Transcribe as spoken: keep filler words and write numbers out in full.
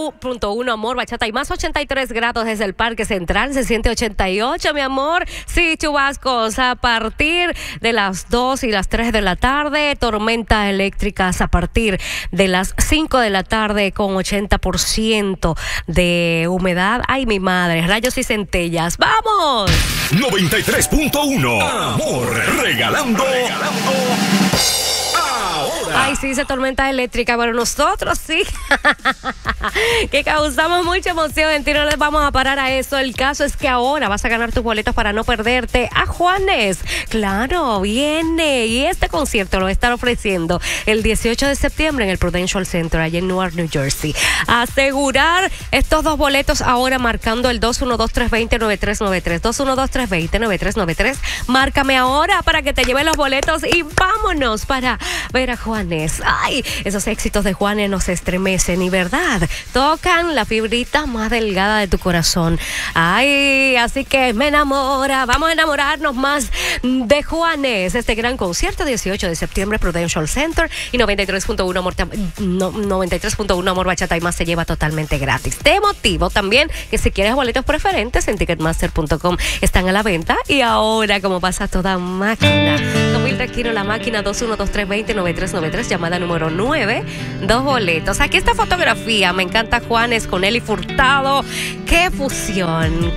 punto uno, amor, bachata y más. Ochenta y tres grados desde el Parque Central, se siente ochenta y ocho, mi amor. Sí, chubascos a partir de las dos y las tres de la tarde, tormentas eléctricas a partir de las cinco de la tarde con ochenta por ciento de humedad. Ay, mi madre, rayos y centellas. ¡Vamos! noventa y tres punto uno, amor, regalando, regalando. Ahora. Ay, sí, esa tormenta eléctrica, pero nosotros sí, que causamos mucha emoción. En ti no les vamos a parar a eso. El caso es que ahora vas a ganar tus boletos para no perderte a Juanes. Claro, viene. Y este concierto lo va a estar ofreciendo el dieciocho de septiembre en el Prudential Center, allá en Newark, New Jersey. Asegurar estos dos boletos ahora marcando el dos uno dos, tres dos cero, nueve tres nueve tres. dos uno dos, tres dos cero, nueve tres nueve tres. Márcame ahora para que te lleven los boletos y vámonos para ver a Juanes. Ay, esos éxitos de Juanes nos estremecen y verdad, tocan la fibrita más delgada de tu corazón. Ay, así que me enamora. Vamos a enamorarnos más de Juanes. Este gran concierto, dieciocho de septiembre, Prudential Center, y noventa y tres punto uno amor, no, noventa y tres punto uno amor, bachata y más se lleva totalmente gratis. Te motivo también que si quieres boletos preferentes en ticketmaster punto com están a la venta. Y ahora, como pasa toda máquina, dos mil tres kilos la máquina, dos uno dos, tres dos cero, nueve tres nueve tres, llamada número nueve, dos boletos. Aquí esta fotografía, me encanta Juanes con Eli Furtado. Qué fusión,